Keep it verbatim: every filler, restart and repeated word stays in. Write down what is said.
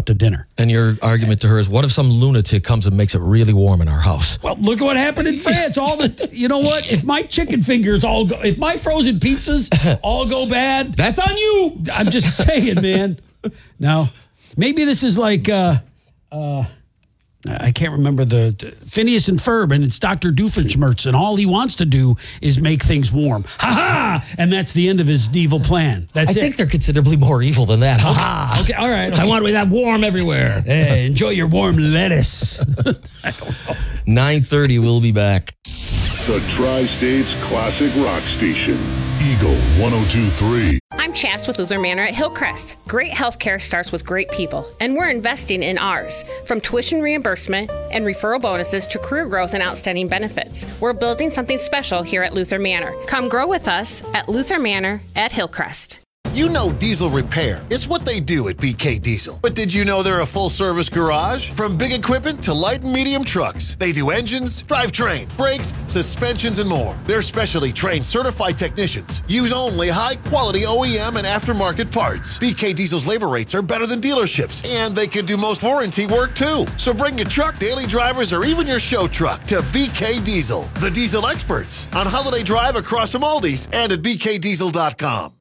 out to dinner. And your argument to her is, what if some lunatic comes and makes it really warm in our house? Well, look at what happened in France. All the, you know what? If my chicken fingers all go, if my frozen pizzas all go bad, that's on you. I'm just saying, man. Now, maybe this is like, uh, uh, I can't remember the, the Phineas and Ferb, and it's Doctor Doofenshmirtz, and all he wants to do is make things warm. Ha ha! And that's the end of his evil plan. That's I it. think they're considerably more evil than that. Ha ha! Okay, all right. Okay. I want that warm everywhere. Hey, enjoy your warm lettuce. I don't know. nine thirty, we'll be back. The Tri-States Classic Rock Station. Eagle one oh two point three. I'm Chas with Luther Manor at Hillcrest. Great healthcare starts with great people, and we're investing in ours. From tuition reimbursement and referral bonuses to career growth and outstanding benefits, we're building something special here at Luther Manor. Come grow with us at Luther Manor at Hillcrest. You know diesel repair. It's what they do at B K Diesel. But did you know they're a full-service garage? From big equipment to light and medium trucks, they do engines, drivetrain, brakes, suspensions, and more. Their specially trained certified technicians use only high-quality O E M and aftermarket parts. B K Diesel's labor rates are better than dealerships, and they can do most warranty work too. So bring your truck, daily drivers, or even your show truck to B K Diesel, the diesel experts, on Holiday Drive across from Aldi's and at b k diesel dot com.